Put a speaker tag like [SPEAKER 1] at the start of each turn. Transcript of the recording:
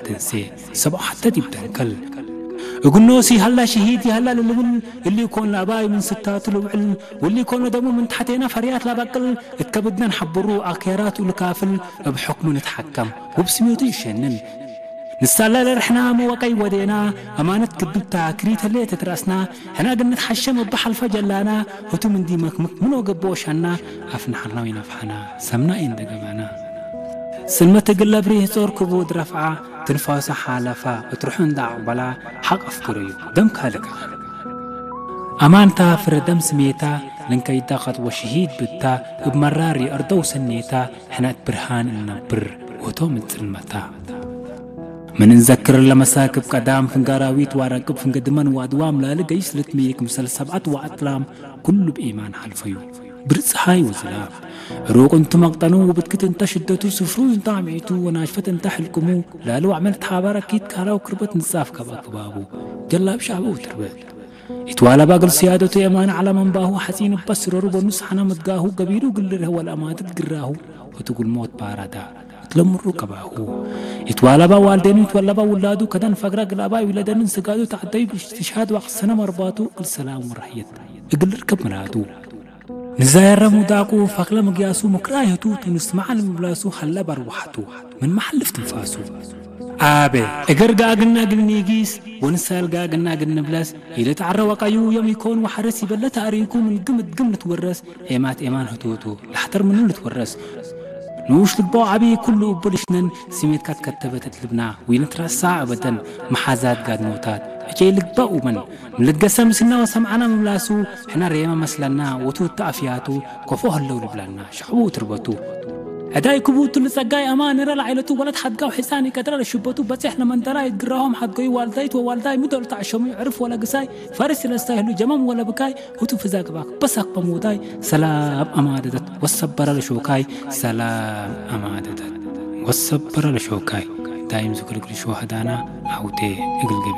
[SPEAKER 1] تنسي سبع حتى تبتنكل يقولنوسي هلا شهيدي هلا للمن اللي يكون لاباي من ستات الوعل واللي يكون دمه من تحتنا فريات لا بقل اتكبدنا نحبرو اخيرات ولكافل بحكم نتحكم وبسميوتي يشنن نسالا لرحنا موقي ودينا امانه كببتا كريت اللي تتراسنا هنا قد نتحشم بحل فجلانا هتو من دي مكمك منو قبوشنا افنحنا وينفحنا سمنا ان دغمانا سلمة قلبري صور كبود رفعه تنفاس حالفا وتروحون داع بلا حق افكري دم كالك امانتا فردم سميتا لنكا يتاخد وشهيد بتا بمراري ارضو سنيتا حنا برهان النبر وتو من سلمتا من نذكر لمساكب قدام فنقاراويت وراكب فنقدمان وادوام لا لقيس لتميك مسل سبعة وعطلام كل بإيمان حالفيو برز هاي وزلاف روق انت مقطنو وبتكت انت شدتو سفرو انت عميتو وناشفت انت حلكمو لالو عملت حابارا كيت كاراو كربت نصاف كبابو جلاب شعبو تربت يتوالا باقل سيادتو ايمان على من باهو حسين بسر ربو نصحنا متقاهو قبيرو قلر هو الاماتت قراهو وتقول موت بارادا تلمرو كباهو يتوالبا والدينو يتوالبا ولادو كدن فقرا قلابا ولادن سقادو تعدي باستشهاد وقت سنة مرباتو قل سلام ورحيت اقل ركب مرادو نزاير مداقو فقلا مقياسو مكرايتو تنسمع المبلاسو خلا بروحتو من محل فتنفاسو آبي اقر قاقنا قلنيقيس ونسال قاقنا قلنبلاس إذا تعروا قايو يوم يكون وحرسي بلا تاريكو من قمت تورس ايمات ايمان هتوتو لحتر منو نتورس نوش لقبو عبي كله بلشنن سميت كات كتبت تلبنا وينترسع أبدا محازات قاد موتات اجي لقبو من لقسم سنة وسمعنا مملاسو حنا ريما مسلنا وتوت تأفياتو كفوه اللو لبلانا شحبو تربطو هداي كبوتو لسقاي امان نرى العيلتو ولد حدقاو حساني كدرا لشبتو بس احنا من ترى يقراهم حدقاي والدايت ووالداي مدول تعشم يعرف ولا قساي فارس لستاهلو جمام ولا بكاي هتو فزاق باك بس اقبا موتاي سلام امادتت والصبر لشوكاي سلام امادتت والصبر لشوكاي دايم ذكر شو هدانا عودي اقل